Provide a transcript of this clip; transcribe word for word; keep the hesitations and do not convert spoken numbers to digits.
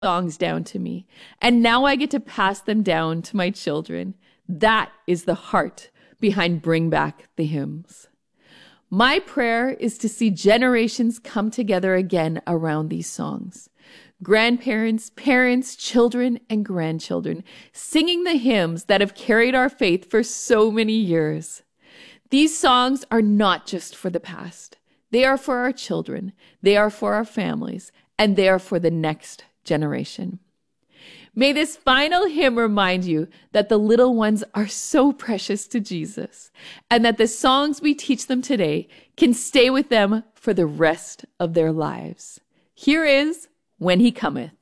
songs down to me, and now I get to pass them down to my children. That is the heart behind Bring Back the Hymns. My prayer is to see generations come together again around these songs. Grandparents, parents, children, and grandchildren singing the hymns that have carried our faith for so many years. These songs are not just for the past. They are for our children, they are for our families, and they are for the next generation. May this final hymn remind you that the little ones are so precious to Jesus, and that the songs we teach them today can stay with them for the rest of their lives. Here is When He Cometh.